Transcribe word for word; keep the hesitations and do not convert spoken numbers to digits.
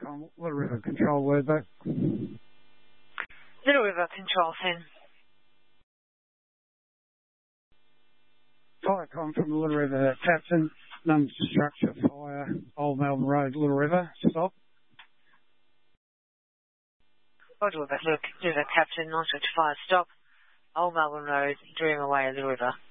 Viacom, Little River Control Wordbook. Little River Control ten. Viacom from the Little River Captain, number to structure, fire, Old Melbourne Road, Little River, stop. Roger, Little River Captain, non-structure fire, stop. Old Melbourne Road, Dream Away, Little River.